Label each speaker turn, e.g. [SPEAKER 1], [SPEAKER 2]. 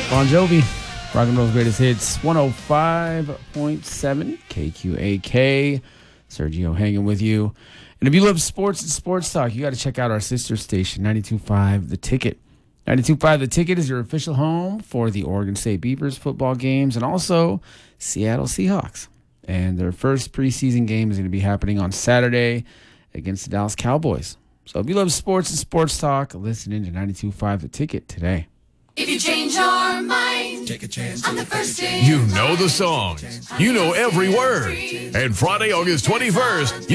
[SPEAKER 1] Bon Jovi, rock and roll's greatest hits, 105.7 KQAK. Sergio hanging with you. And if you love sports and sports talk, you got to check out our sister station, 92.5 The Ticket. 92.5 The Ticket is your official home for the Oregon State Beavers football games and also Seattle Seahawks. And their first preseason game is going to be happening on Saturday against the Dallas Cowboys. So if you love sports and sports talk, listen in to 92.5 The Ticket today.
[SPEAKER 2] If you change your mind, take a chance on the first day.
[SPEAKER 3] You know the songs. You know every word. And Friday, August 21st,